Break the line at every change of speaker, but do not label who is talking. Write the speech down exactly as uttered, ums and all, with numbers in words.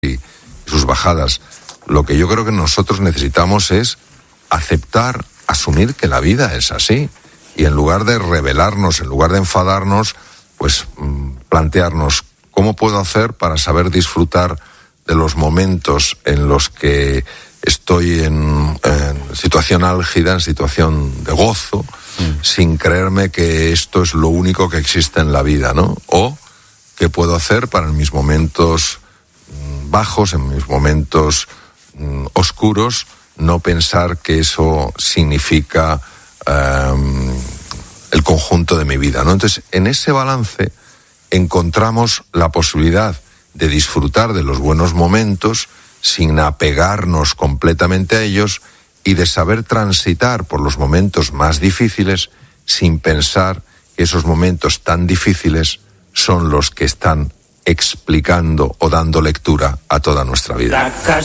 y sus bajadas. Lo que yo creo que nosotros necesitamos es aceptar, asumir que la vida es así. Y en lugar de rebelarnos, en lugar de enfadarnos, pues plantearnos cómo puedo hacer para saber disfrutar de los momentos en los que estoy en, en situación álgida, en situación de gozo, mm. sin creerme que esto es lo único que existe en la vida, ¿no? O qué puedo hacer para en mis momentos bajos, en mis momentos mm, oscuros, no pensar que eso significa um, el conjunto de mi vida, ¿no? Entonces, en ese balance encontramos la posibilidad de disfrutar de los buenos momentos sin apegarnos completamente a ellos y de saber transitar por los momentos más difíciles sin pensar que esos momentos tan difíciles son los que están explicando o dando lectura a toda nuestra vida.